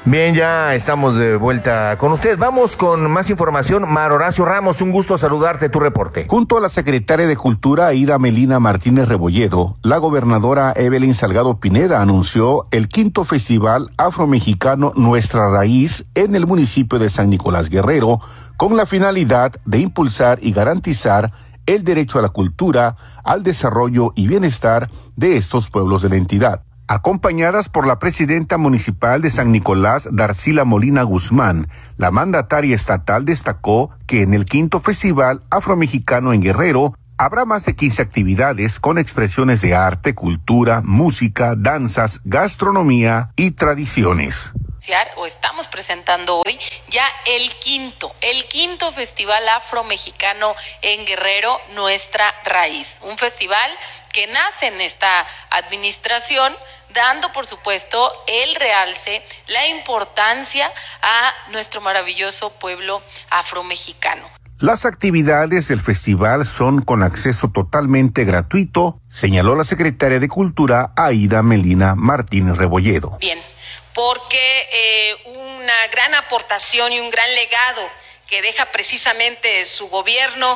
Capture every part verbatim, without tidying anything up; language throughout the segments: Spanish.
Bien, ya estamos de vuelta con usted. Vamos con más información. Mar Horacio Ramos, un gusto saludarte, tu reporte. Junto a la secretaria de Cultura, Aida Melina Martínez Rebolledo, la gobernadora Evelyn Salgado Pineda anunció el quinto Festival Afromexicano Nuestra Raíz en el municipio de San Nicolás Guerrero, con la finalidad de impulsar y garantizar el derecho a la cultura, al desarrollo y bienestar de estos pueblos de la entidad. Acompañadas por la presidenta municipal de San Nicolás, Darcila Molina Guzmán, la mandataria estatal destacó que en el quinto Festival Afromexicano en Guerrero habrá más de quince actividades con expresiones de arte, cultura, música, danzas, gastronomía y tradiciones. O estamos presentando hoy ya el quinto, el quinto Festival Afromexicano en Guerrero, Nuestra Raíz. Un festival que nace en esta administración, dando, por supuesto, el realce, la importancia a nuestro maravilloso pueblo afromexicano. Las actividades del festival son con acceso totalmente gratuito, señaló la secretaria de Cultura, Aida Melina Martínez Rebolledo. Bien, porque eh, una gran aportación y un gran legado que deja precisamente su gobierno,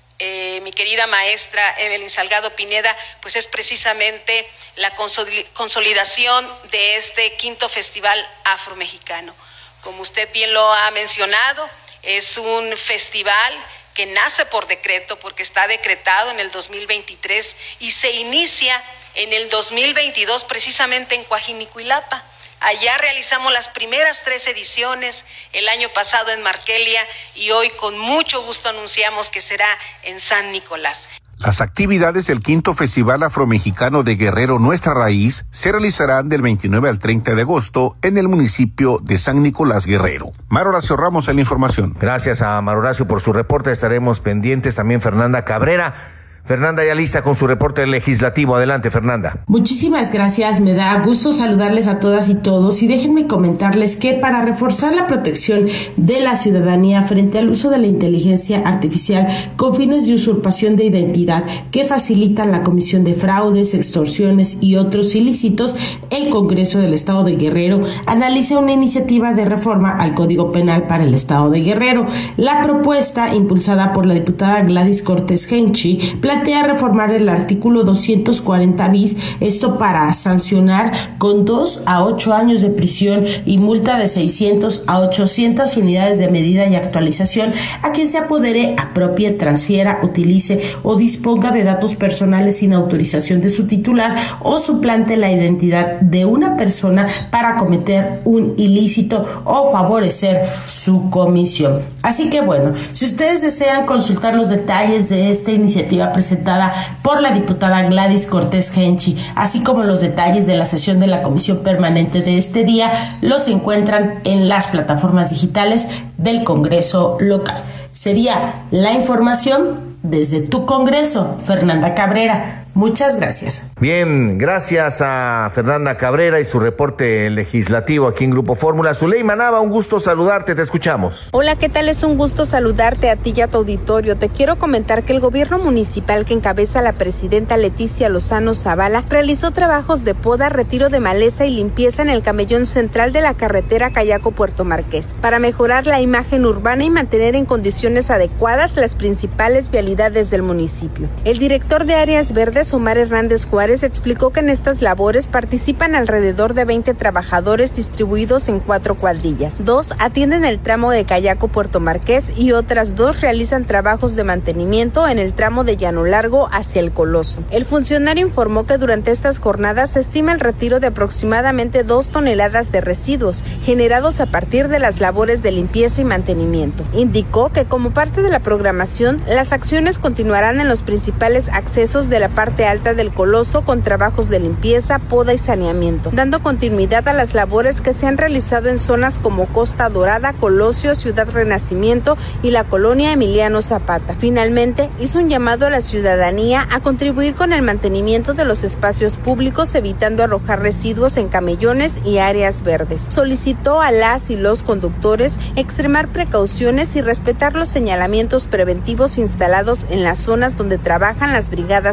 Eh, mi querida maestra Evelyn Salgado Pineda, pues es precisamente la consolidación de este quinto Festival Afromexicano. Como usted bien lo ha mencionado, es un festival que nace por decreto, porque está decretado en el dos mil veintitrés y se inicia en el dos mil veintidós precisamente en Coajinicuilapa. Allá realizamos las primeras tres ediciones, el año pasado en Markelia, y hoy con mucho gusto anunciamos que será en San Nicolás. Las actividades del quinto Festival Afromexicano de Guerrero Nuestra Raíz se realizarán del veintinueve al treinta de agosto en el municipio de San Nicolás Guerrero. Mar Horacio Ramos en la información. Gracias a Mar Horacio por su reporte, estaremos pendientes. También Fernanda Cabrera. Fernanda ya lista con su reporte legislativo. Adelante, Fernanda. Muchísimas gracias, me da gusto saludarles a todas y todos y déjenme comentarles que para reforzar la protección de la ciudadanía frente al uso de la inteligencia artificial con fines de usurpación de identidad que facilitan la comisión de fraudes, extorsiones y otros ilícitos, el Congreso del Estado de Guerrero analiza una iniciativa de reforma al Código Penal para el Estado de Guerrero. La propuesta, impulsada por la diputada Gladys Cortés Genchi, plantea reformar el artículo doscientos cuarenta bis, esto para sancionar con dos a ocho años de prisión y multa de seiscientos a ochocientas unidades de medida y actualización a quien se apodere, apropie, transfiera, utilice o disponga de datos personales sin autorización de su titular o suplante la identidad de una persona para cometer un ilícito o favorecer su comisión. Así que bueno, si ustedes desean consultar los detalles de esta iniciativa presentada por la diputada Gladys Cortés Genchi, así como los detalles de la sesión de la comisión permanente de este día, los encuentran en las plataformas digitales del Congreso local. Sería la información desde tu Congreso, Fernanda Cabrera. Muchas gracias. Bien, gracias a Fernanda Cabrera y su reporte legislativo aquí en Grupo Fórmula. Zuleyma Nava, un gusto saludarte, te escuchamos. Hola, ¿qué tal? Es un gusto saludarte a ti y a tu auditorio. Te quiero comentar que el gobierno municipal que encabeza la presidenta Leticia Lozano Zavala realizó trabajos de poda, retiro de maleza y limpieza en el camellón central de la carretera Cayaco-Puerto Marqués para mejorar la imagen urbana y mantener en condiciones adecuadas las principales vialidades del municipio. El director de Áreas Verdes, Omar Hernández Juárez, explicó que en estas labores participan alrededor de veinte trabajadores distribuidos en cuatro cuadrillas. Dos atienden el tramo de Cayaco-Puerto Marqués y otras dos realizan trabajos de mantenimiento en el tramo de Llano Largo hacia el Coloso. El funcionario informó que durante estas jornadas se estima el retiro de aproximadamente dos toneladas de residuos generados a partir de las labores de limpieza y mantenimiento. Indicó que como parte de la programación, las acciones continuarán en los principales accesos de la parte alta del Coloso con trabajos de limpieza, poda y saneamiento, dando continuidad a las labores que se han realizado en zonas como Costa Dorada, Colosio, Ciudad Renacimiento y la colonia Emiliano Zapata. Finalmente, hizo un llamado a la ciudadanía a contribuir con el mantenimiento de los espacios públicos, evitando arrojar residuos en camellones y áreas verdes. Solicitó a las y los conductores extremar precauciones y respetar los señalamientos preventivos instalados en las zonas donde trabajan las brigadas municipales.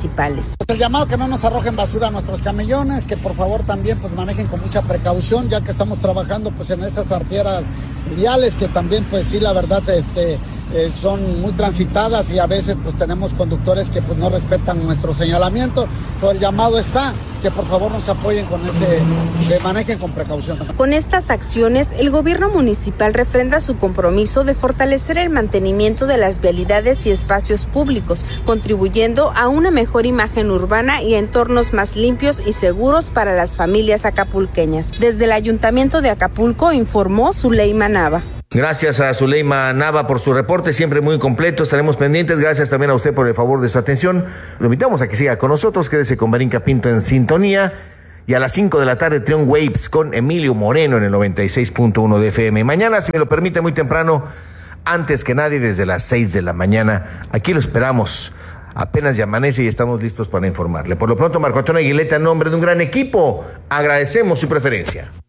municipales. El llamado que no nos arrojen basura a nuestros camellones, que por favor también pues manejen con mucha precaución, ya que estamos trabajando pues en esas arterias viales que también pues sí la verdad este eh, son muy transitadas y a veces pues tenemos conductores que pues no respetan nuestro señalamiento, pero el llamado está que por favor nos apoyen con ese, que manejen con precaución. Con estas acciones, el gobierno municipal refrenda su compromiso de fortalecer el mantenimiento de las vialidades y espacios públicos, contribuyendo a una mejor imagen urbana y entornos más limpios y seguros para las familias acapulqueñas. Desde el Ayuntamiento de Acapulco informó Zuleima Nava. Gracias a Zuleima Nava por su reporte, siempre muy completo, estaremos pendientes. Gracias también a usted por el favor de su atención. Lo invitamos a que siga con nosotros, quédese con Berinca Pinto en sintonía. Y a las cinco de la tarde, Trion Waves con Emilio Moreno en el noventa y seis punto uno de F M. Mañana, si me lo permite, muy temprano, antes que nadie, desde las seis de la mañana. Aquí lo esperamos. Apenas ya amanece y estamos listos para informarle. Por lo pronto, Marco Antonio Aguileta, en nombre de un gran equipo, agradecemos su preferencia.